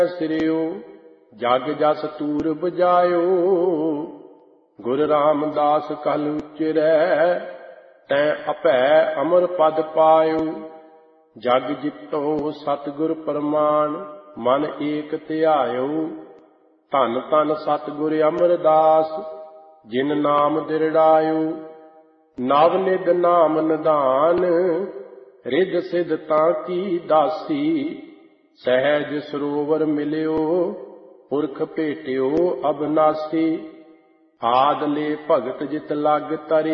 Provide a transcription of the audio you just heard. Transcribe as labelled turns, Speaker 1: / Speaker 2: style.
Speaker 1: ਸਿਰਿਓ ਜਗ ਜਸ ਤੂਰ ਬਜਾਇਓ। ਗੁਰ ਰਾਮਦਾਸ ਕਲ ਉਚਰੈ ਤੈਂ ਅਭੈ ਅਮਰ ਪਦ ਪਾਇਓ। ਜਗ ਜਿਤੋ ਸਤਿਗੁਰ ਪ੍ਰਮਾਣ ਮਨ ਏਕ ਧਿਆਇਓ। ਧੰਨ ਧੰਨ ਸਤਿਗੁਰ ਅਮਰਦਾਸ ਜਿਨ ਨਾਮ ਦਿਰੜਾਇਓ। ਨਵ ਨਿਧ ਨਾਮ ਨਿਧਾਨ ਰਿੱਧ ਸਿਧ ਤਾਂ ਕੀ ਦਾਸੀ। ਸਹਿਜ ਸਰੋਵਰ ਮਿਲਿਓ ਪੁਰਖ ਭੇਟਿਓ ਅਬਨਾਸੀ। ਆਦ ਲੈ ਭਗਤ ਜਿਤ ਲਗ ਤਰੀ